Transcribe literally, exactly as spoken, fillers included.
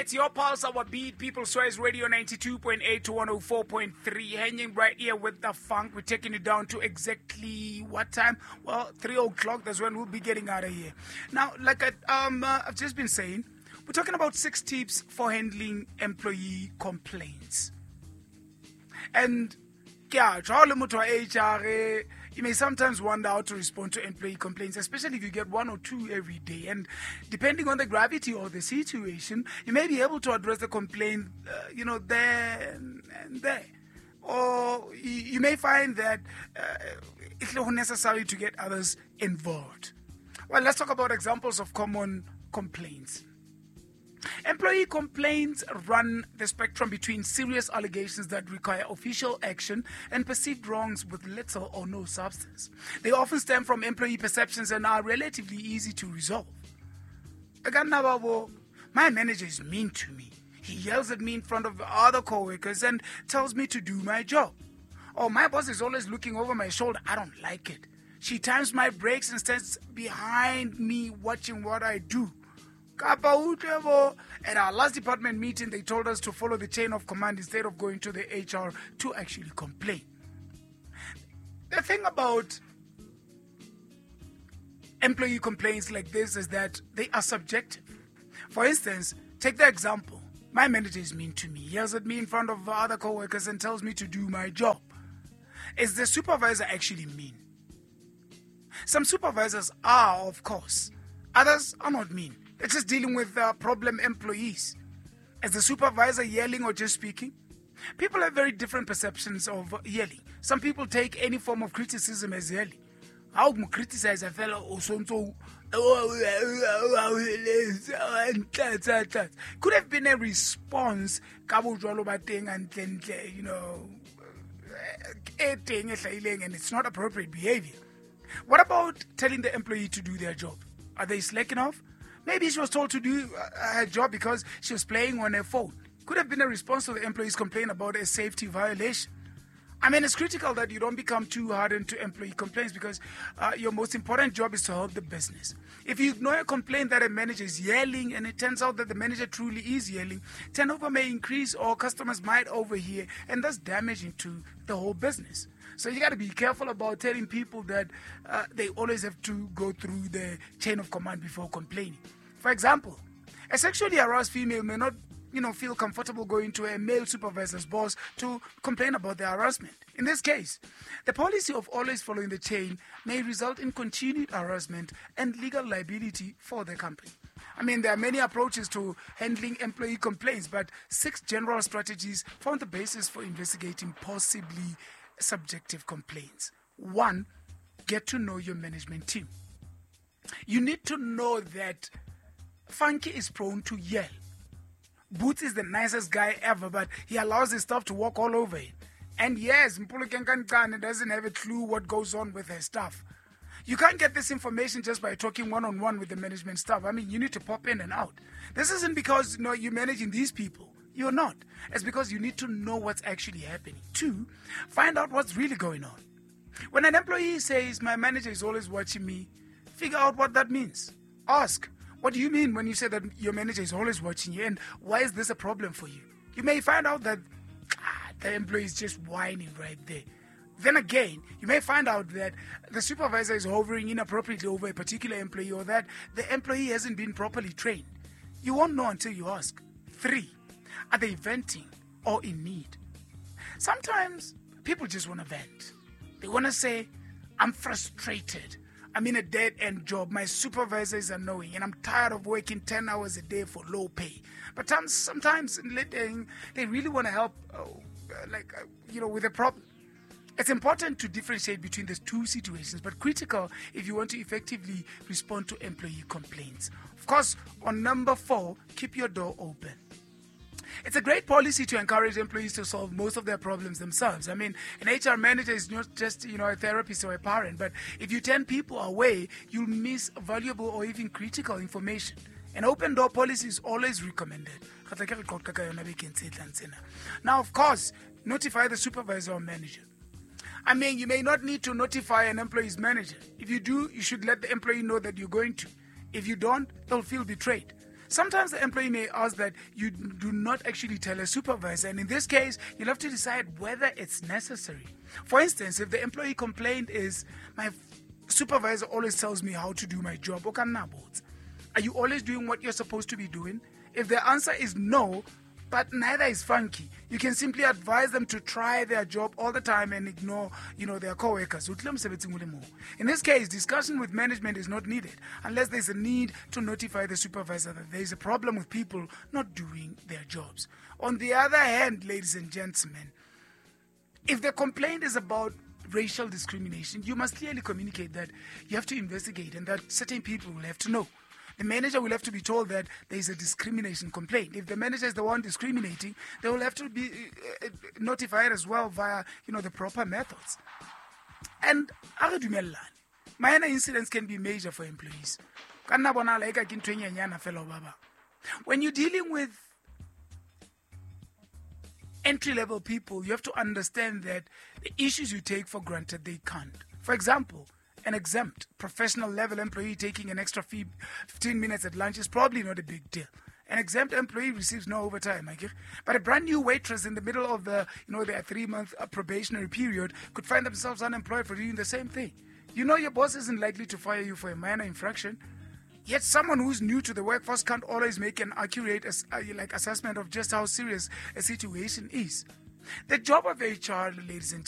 It's your pulse, our beat, People's Choice Radio ninety-two point eight to one oh four point three. Hanging right here with the funk. We're taking it down to exactly what time? Well, three o'clock. That's when we'll be getting out of here. Now, like I, um, uh, I've just been saying, we're talking about six tips for handling employee complaints. And, yeah, H R, you may sometimes wonder how to respond to employee complaints, especially if you get one or two every day. And depending on the gravity of the situation, you may be able to address the complaint, uh, you know, there and there. Or you, you may find that uh, it's not necessary to get others involved. Well, let's talk about examples of common complaints. Employee complaints run the spectrum between serious allegations that require official action and perceived wrongs with little or no substance. They often stem from employee perceptions and are relatively easy to resolve. My manager is mean to me. He yells at me in front of other co-workers and tells me to do my job. Or my boss is always looking over my shoulder. I don't like it. She times my breaks and stands behind me watching what I do. At our last department meeting, they told us to follow the chain of command instead of going to the H R to actually complain. The thing about employee complaints like this is that they are subjective. For instance, take the example. My manager is mean to me, yells at me in front of other co-workers and tells me to do my job. Is the supervisor actually mean? Some supervisors are, of course. Others are not mean. They're just dealing with uh, problem employees. Is the supervisor yelling or just speaking? People have very different perceptions of yelling. Some people take any form of criticism as yelling. How can criticize a fellow or so could have been a response, you know, and it's not appropriate behavior. What about telling the employee to do their job? Are they slacking off? Maybe she was told to do her job because she was playing on her phone. Could have been a response to the employee's complaint about a safety violation. I mean, it's critical that you don't become too hardened to employee complaints because uh, your most important job is to help the business. If you ignore a complaint that a manager is yelling and it turns out that the manager truly is yelling, turnover may increase or customers might overhear and thus damaging to the whole business. So you got to be careful about telling people that uh, they always have to go through the chain of command before complaining. For example, a sexually harassed female may not, you know, feel comfortable going to a male supervisor's boss to complain about the harassment. In this case, the policy of always following the chain may result in continued harassment and legal liability for the company. I mean, there are many approaches to handling employee complaints, but six general strategies form the basis for investigating possibly subjective complaints. One, get to know your management team. You need to know that Funky is prone to yell. Boots is the nicest guy ever, but he allows his stuff to walk all over him. And yes, Mpulukenkankane doesn't have a clue what goes on with her stuff. You can't get this information just by talking one-on-one with the management staff. I mean, you need to pop in and out. This isn't because, you know, you're managing these people. You're not. It's because you need to know what's actually happening. Two, find out what's really going on. When an employee says, my manager is always watching me, figure out what that means. Ask, what do you mean when you say that your manager is always watching you, and why is this a problem for you? You may find out that ah, the employee is just whining right there. Then again, you may find out that the supervisor is hovering inappropriately over a particular employee, or that the employee hasn't been properly trained. You won't know until you ask. Three, are they venting or in need? Sometimes people just want to vent. They want to say, I'm frustrated. I'm in a dead-end job. My supervisor is annoying, and I'm tired of working ten hours a day for low pay. But sometimes they really want to help, uh, like uh, you know, with a problem. It's important to differentiate between the two situations, but critical if you want to effectively respond to employee complaints. Of course, on number four, keep your door open. It's a great policy to encourage employees to solve most of their problems themselves. I mean, an H R manager is not just, you know, a therapist or a parent, but if you turn people away, you'll miss valuable or even critical information. An open door policy is always recommended. Now, of course, notify the supervisor or manager. I mean, you may not need to notify an employee's manager. If you do, you should let the employee know that you're going to. If you don't, they'll feel betrayed. Sometimes the employee may ask that you do not actually tell a supervisor, and in this case, you'll have to decide whether it's necessary. For instance, if the employee complaint is, my supervisor always tells me how to do my job, are you always doing what you're supposed to be doing? If the answer is no, but neither is funky, you can simply advise them to try their job all the time and ignore, you know, their co-workers. In this case, discussion with management is not needed unless there's a need to notify the supervisor that there is a problem with people not doing their jobs. On the other hand, ladies and gentlemen, if the complaint is about racial discrimination, you must clearly communicate that you have to investigate and that certain people will have to know. The manager will have to be told that there is a discrimination complaint. If the manager is the one discriminating, they will have to be uh, notified as well via, you know, the proper methods. And minor incidents can be major for employees. When you're dealing with entry-level people, you have to understand that the issues you take for granted, they can't. For example, an exempt professional level employee taking an extra fifteen minutes at lunch is probably not a big deal. An exempt employee receives no overtime, but a brand new waitress in the middle of the, you know, their three-month probationary period could find themselves unemployed for doing the same thing. You know your boss isn't likely to fire you for a minor infraction. Yet someone who's new to the workforce can't always make an accurate uh, like assessment of just how serious a situation is. The job of H R, ladies and